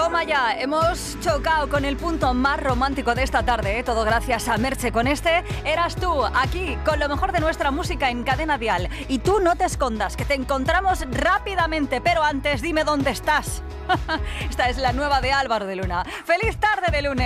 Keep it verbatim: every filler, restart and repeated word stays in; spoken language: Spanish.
Toma ya, hemos chocado con el punto más romántico de esta tarde, ¿eh? Todo gracias a Merche. Con este eras tú, aquí, con lo mejor de nuestra música en Cadena Dial. Y tú no te escondas, que te encontramos rápidamente, pero antes dime dónde estás. Esta es la nueva de Álvaro de Luna. ¡Feliz tarde de lunes!